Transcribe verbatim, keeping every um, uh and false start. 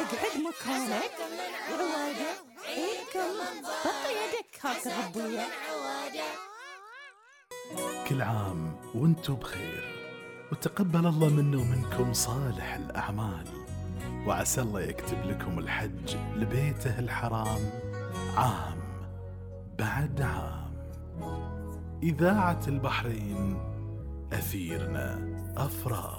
اقعد مكانك عوادة. إيكم بطي يدك هاك ربوية. كل عام وانتم بخير، وتقبل الله منا ومنكم صالح الأعمال، وعسى الله يكتب لكم الحج لبيته الحرام عام بعد عام. إذاعة البحرين، أثيرنا أفراح.